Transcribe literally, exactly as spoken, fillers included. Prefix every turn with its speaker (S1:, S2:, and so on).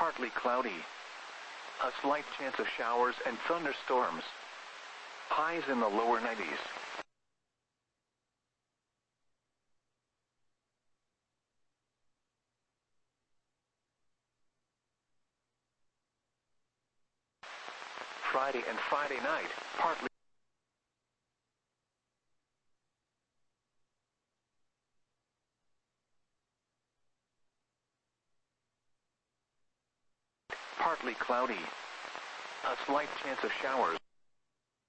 S1: partly cloudy. A slight chance of showers and thunderstorms. Highs in the lower nineties. Friday and Friday night, partly partly cloudy. A slight chance of showers.